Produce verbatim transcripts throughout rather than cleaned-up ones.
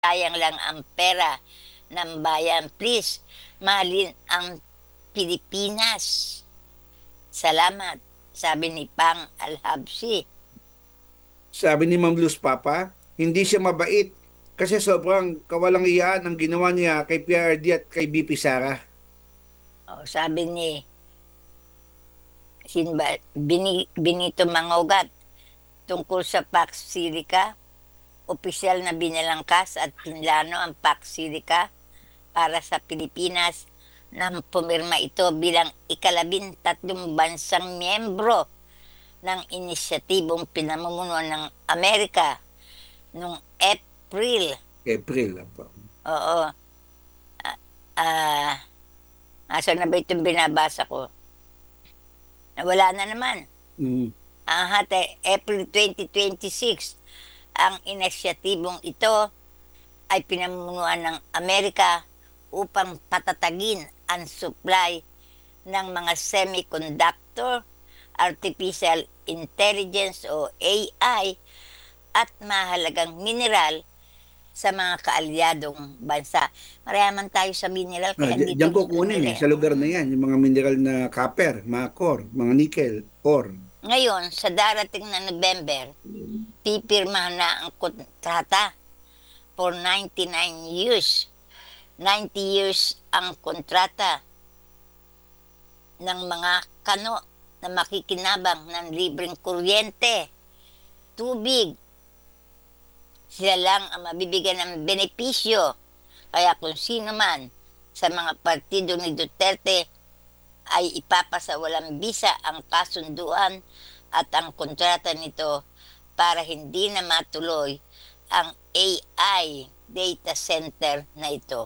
sayang lang ang pera ng bayan. Please, mahalin ang Pilipinas. Salamat, sabi ni Pang Alhabsi. Sabi ni Ma'am Luz Papa, hindi siya mabait kasi sobrang kawalang iyaan ang ginawa niya kay P R D at kay B P Sara. O, sabi ni Sinba, Bini, Benito Mangogat tungkol sa Pax Silica, opisyal na binalangkas at pinlano ang Pax Silica para sa Pilipinas nang pumirma ito bilang ikalabing tatlong bansang miyembro ng inisyatibong pinamumunuan ng Amerika noong April. April. Apa. Oo. Ah, ah, asa na ba itong binabasa ko? Nawala na naman. Mm. Ang hati, April twenty twenty-six, ang inisyatibong ito ay pinamumunuan ng Amerika upang patatagin ang supply ng mga semiconductor, artificial intelligence o A I at mahalagang mineral sa mga kaalyadong bansa. Mayaman tayo sa mineral Ah, kaya di- dito diyan gusto kukunin eh, nila. sa lugar na Mm. yan, yung mga mineral na copper, mga core, mga nickel, ore. Ngayon, sa darating na November, pipirmahan na ang kontrata for ninety-nine years. ninety years ang kontrata ng mga kano na makikinabang ng libreng kuryente, tubig. Sila lang ang mabibigyan ng benepisyo. Kaya kung sino man sa mga partido ni Duterte ay ipapasa walang bisa ang kasunduan at ang kontrata nito para hindi na matuloy ang A I data center na ito.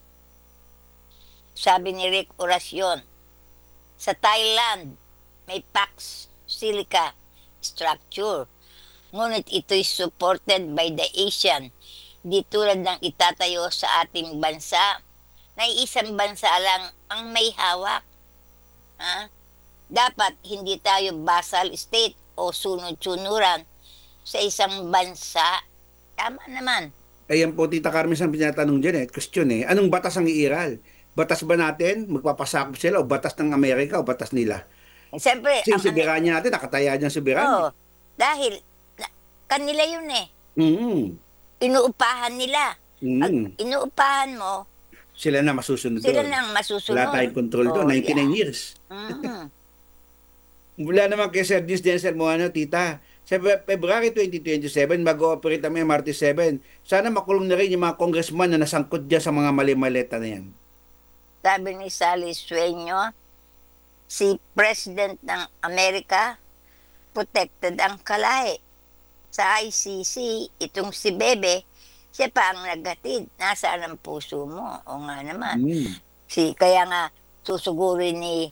Sabi ni Rick Oracion, sa Thailand may Pax Silica structure, ngunit ito'y supported by the Asian. Di tulad ng itatayo sa ating bansa, na isang bansa lang ang may hawak. Ha? Dapat hindi tayo vassal state o sunod-sunuran sa isang bansa. Tama naman. Ayan po, Tita Carmen, ang pinatanong dyan eh, question eh, anong batas ang iiral? Batas ba natin, magpapasakop sila, o batas ng Amerika, o batas nila? Eh, Siyempre, Kasi ang yung ano, soberanya natin, nakataya dyan soberanya. oh, dahil na, kanila yun eh. Mm. Inuupahan nila. Pag Mm. inuupahan mo, Sila na masusunod sila doon. nang Wala masusunod. tayong control doon, Oh, ninety-nine yeah. years. Mhm. Mula naman kay Sir Dis Denzel Moano, Tita, sa Fe- February twenty twenty-seven, mag-ooperate ang M R T seven. Sana makulong na rin yung mga congressman na nasangkot dyan sa mga mali-maleta na yan. Sabi ni Sally Sueño, si President ng Amerika, protected ang kalahi. Sa I C C, itong si Bebe, siya pa ang naghatid. Nasaan ang puso mo? O nga naman. Mm. Si, kaya nga, susugurin ni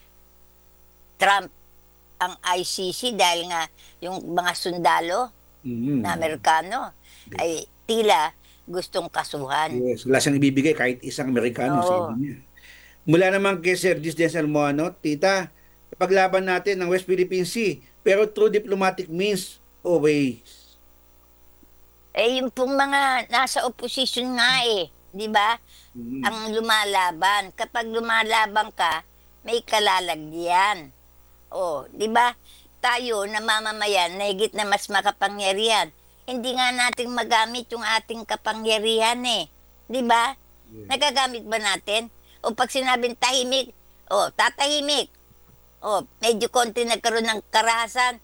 Trump ang I C C dahil nga yung mga sundalo Mm. na Amerikano ay tila gustong kasuhan. Yes, wala siyang ibibigay kahit isang Amerikano, Oo. sabi niya. Mula naman kay Sir Dis Denzel Moano, Tita, paglaban natin ng West Philippine Sea, pero through diplomatic means o ways. Eh, yung pong mga nasa opposition nga eh, di ba? Mm. Ang lumalaban. Kapag lumalaban ka, may kalalagyan. O, di ba? Tayo na mamamayan, na higit na mas makapangyarihan. Hindi nga natin magamit yung ating kapangyarihan eh. Di ba? Yeah. Nagagamit ba natin? O pag sinabing tahimik, o tatahimik. O medyo konti nagkaroon ng karahasan,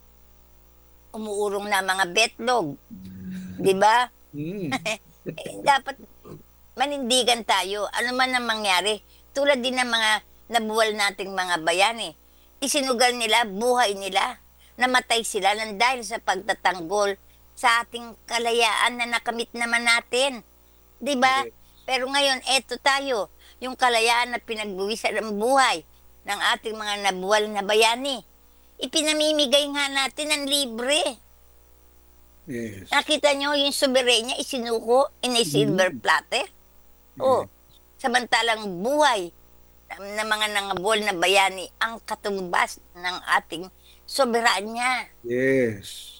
umuurong na mga betlog. Di ba? Mm. Eh, dapat manindigan tayo. Ano man ang mangyari. Tulad din ng mga nabuwal nating mga bayani. Isinugal nila, buhay nila. Namatay sila nang dahil sa pagtatanggol sa ating kalayaan na nakamit naman natin. Di ba? Pero ngayon, eto tayo. Yung kalayaan na pinagbuwisan ng buhay ng ating mga nabuwal na bayani. Ipinamimigay nga natin ng libre. Yes. Nakita nyo yung soberenya isinuko in a silver platter? Oh, samantalang buhay ng mga nangabol na bayani ang katumbas ng ating soberanya. Yes.